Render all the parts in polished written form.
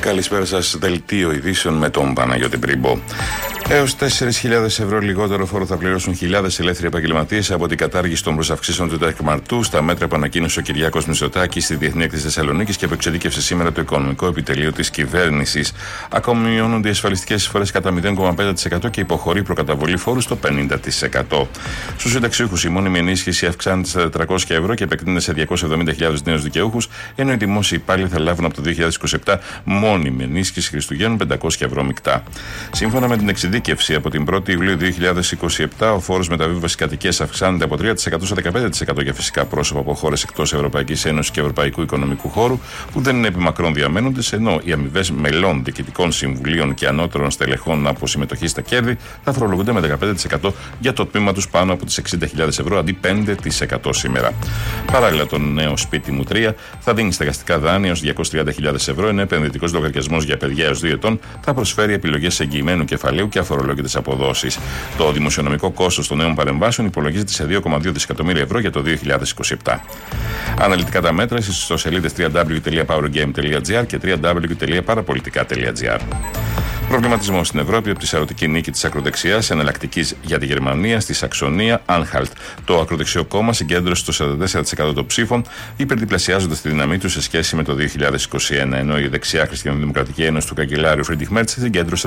Καλησπέρα σας, δελτίο ειδήσεων με τον Παναγιώτη Πρίμπο. Έως 4.000 ευρώ λιγότερο φόρο θα πληρώσουν χιλιάδες ελεύθεροι επαγγελματίες από την κατάργηση των προσαυξήσεων του τεκμαρτού στα μέτρα που ανακοίνωσε ο Κυριάκος Μητσοτάκης στη Διεθνή Έκθεση Θεσσαλονίκης και που εξειδίκευσε σήμερα το Οικονομικό Επιτελείο της Κυβέρνησης. Ακόμα μειώνονται οι ασφαλιστικές εισφορές κατά 0,5% και υποχωρεί προκαταβολή φόρου στο 50%. Στους συνταξιούχους η μόνιμη ενίσχυση αυξάνεται στα 400 ευρώ και επεκτείνεται σε 270.000 νέους δικαιούχους, ενώ οι δημόσιοι υπάλληλοι θα λάβουν από το 2027 μόνιμη ενίσχυση Χριστουγέννων 500 ευρώ μεικτά. Σύμφωνα με την εξειδίκευση, από την 1η Ιουλίου 2027 ο φόρος μεταβίβασης κατοικίας αυξάνεται από 3% σε 15% για φυσικά πρόσωπα από χώρες εκτός Ευρωπαϊκής Ένωσης και Ευρωπαϊκού Οικονομικού Χώρου που δεν είναι επιμακρών διαμένοντες, ενώ οι αμοιβές μελών διοικητικών συμβουλίων και ανώτερων στελεχών από συμμετοχή στα κέρδη θα φορολογούνται με 15% για το τμήμα τους πάνω από τις 60.000 ευρώ αντί 5% σήμερα. Παράλληλα, το νέο σπίτι μου 3 θα δίνει στεγαστικά δάνεια έως 230.000 ευρώ, ενώ επενδυτικός λογαριασμός για παιδιά έως 2 ετών θα προσφέρει επιλογές εγγυημένου κεφαλαίου και αφορολόγητες αποδόσεις. Το δημοσιονομικό κόστος των νέων παρεμβάσεων υπολογίζεται σε 2,2 δισεκατομμύρια ευρώ για το 2027. Αναλυτικά τα μέτρα στις ιστοσελίδες www.powergame.gr και www.parapolitica.gr. Προβληματισμό στην Ευρώπη από τη σαρωτική νίκη της ακροδεξιάς εναλλακτικής για τη Γερμανία στη Σαξονία Anhalt. Το ακροδεξιό κόμμα συγκέντρωσε το 44% των ψήφων, υπερδιπλασιάζοντας τη δύναμή του σε σχέση με το 2021, ενώ η δεξιά Χριστιανοδημοκρατική Ένωση του καγκελάριου Φρίντριχ Μέρτς συγκέντρωσε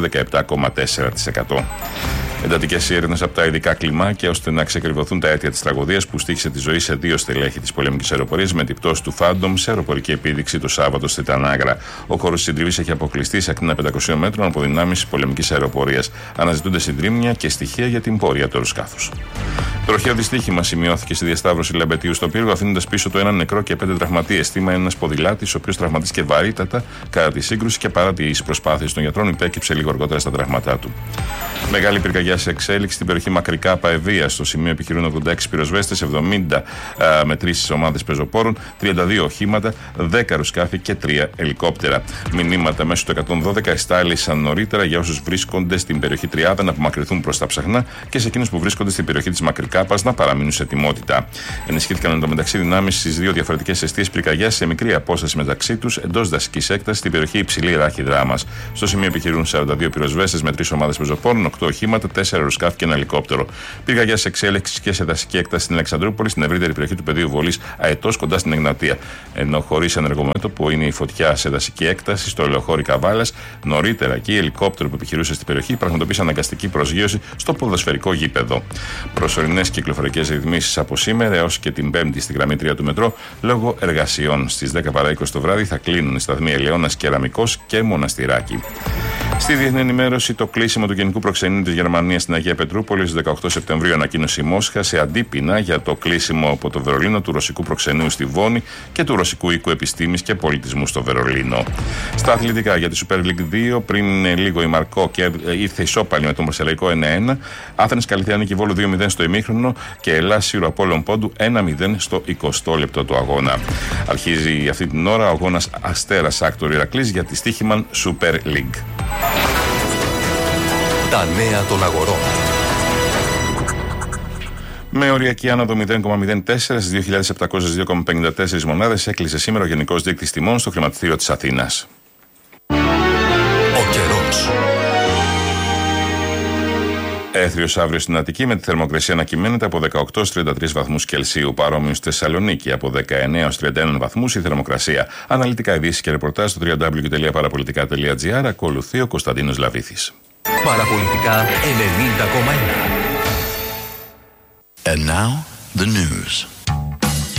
17,4%. Εντατικές έρευνες από τα ειδικά κλιμάκια ώστε να ξεκριβωθούν τα αίτια της τραγωδίας που στοίχησε τη ζωή σε 2 στελέχη της πολεμικής αεροπορίας με την πτώση του Phantom σε αεροπορική επίδειξη το Σάββατο στη Τανάγρα. Ο χώρος της συντριβής έχει αποκλειστεί σε ακτίνα 500 μέτρων από δυνάμεις πολεμικής αεροπορίας. Αναζητούνται συντρίμμια και στοιχεία για την πορεία του αεροσκάφους. Τροχαίο δυστύχημα σημειώθηκε στη διασταύρωση Λαμπετίου στο Πύργο, αφήνοντας πίσω του έναν νεκρό και 5 τραυματίες. Θύμα είναι ένας ποδηλάτης, ο οποίος τραυματίστηκε βαρύτατα κατά τη σύγκρουση και παρά τις προσπάθειες των γιατρών υπέκυψε λίγο αργότερα στα τραύματά του. Μεγάλη πυρκαγιά σε εξέλιξη στην περιοχή Μακρικά Παεβία. Στο σημείο επιχειρούν 86 πυροσβέστες, 70 μετρήσεις ομάδες πεζοπόρων, 32 οχήματα, 10 αεροσκάφη και 3 ελικόπτερα. Μηνύματα μέσω του 112 εστάλησαν νωρίτερα για όσους βρίσκονται στην περιοχή Τριάδα να απομακρυνθούν προς τα ψαχνά και σε εκείνους που βρίσκονται στην περιοχή της Μακρικάπας να παραμείνουν σε ετοιμότητα. Ενισχύθηκαν εντωμεταξύ δυνάμεις στις 2 διαφορετικές εστίες πυρκαγιάς σε μικρή απόσταση μεταξύ τους εντός δασικής έκτασης στην περιοχή Υψηλή Ράχη Δράμας. Στο σημείο επιχειρούν 42 πυροσβέστες με 3 ομάδες πεζοπόρων, 8 οχήματα, 4 αεροσκάφη και ένα ελικόπτερο. Πυρκαγιά σε εξέλιξη και σε δασική έκταση στην Αλεξανδρούπολη, στην ευρύτερη περιοχή του πεδίου βολής Αετός κοντά στην Εγνατία. Ενώ χωρίς ενεργομέτωπο είναι η φωτιά σε δασική έκταση στο ελαιοχώρι Καβάλας. Νωρίτερα και η ελικόπτερο που επιχειρούσε στην περιοχή πραγματοποίησε αναγκαστική προσγείωση στο ποδοσφαιρικό γήπεδο. Προσωρινές κυκλοφορικές ρυθμίσεις από σήμερα έως και την Πέμπτη στη γραμμή 3 του μετρό λόγω εργασιών. Στις 10 παρά 20 το βράδυ θα κλείνουν οι σταθμοί Ελαιώνας, Κεραμικός και Μοναστηράκι. Στη διεθνή ενημέρωση, το κλείσιμο του Γενικού Προξενείου της Γερμανίας στην Αγία Πετρούπολη στις 18 Σεπτεμβρίου ανακοίνωσε η Μόσχα σε αντίπεινα για το κλείσιμο από το Βερολίνο του Ρωσικού Προξενείου στη Βόνη και του Ρωσικού Οίκου Επιστήμης και Πολιτισμού στο Βερολίνο. Στα αθλητικά για τη Super League 2, πριν λίγο η Μαρκό ήρθε ισόπαλη με τον Μαρσελαϊκό 1-1. Άθενες Καλυθιανίκη Βόλου 2-0 στο ημίχρονο και Ελλάς Σύρο Απόλλων Πόντου 1-0 στο 20 λεπτό του αγώνα. Αρχίζει αυτή την ώρα ο αγώνας Αστέρας Άκτορ Ηρακλής για τη Στοίχημαν Super League. Τα νέα των αγορών. Με οριακή άνοδο 0,04 στις 2.702,54 μονάδες έκλεισε σήμερα ο Γενικός Δείκτης Τιμών στο χρηματιστήριο της Αθήνας. Ο καιρός. Έθριος αύριο στην Αττική με τη θερμοκρασία να κυμαίνεται από 18 ως 33 βαθμούς Κελσίου. Παρόμοιο στη Θεσσαλονίκη από 19 ως 31 βαθμούς η θερμοκρασία. Αναλυτικά ειδήσεις και ρεπορτάζ στο www.parapolitica.gr. Ακολουθεί ο Κωνσταντίνος Λαβήθης. Παραπολιτικά 90,1. And now, the news.